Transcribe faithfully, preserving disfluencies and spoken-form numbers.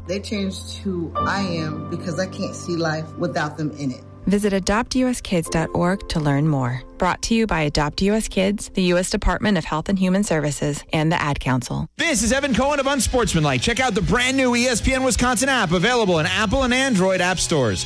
They changed who I am because I can't see life without them in it. Visit adopt u s kids dot org to learn more. Brought to you by Adopt U S Kids, the U S Department of Health and Human Services, and the Ad Council. This is Evan Cohen of Unsportsmanlike. Check out the brand new E S P N Wisconsin app, available in Apple and Android app stores.